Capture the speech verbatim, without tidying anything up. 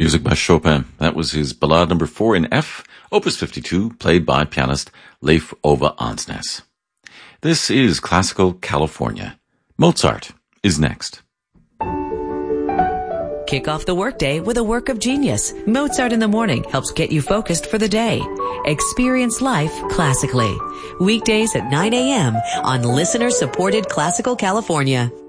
Music by Chopin. That was his Ballade number four in F, Opus fifty-two, played by pianist Leif Ove Ansnes. This is Classical California. Mozart is next. Kick off the workday with a work of genius. Mozart in the Morning helps get you focused for the day. Experience life classically. Weekdays at nine a.m. on listener-supported Classical California.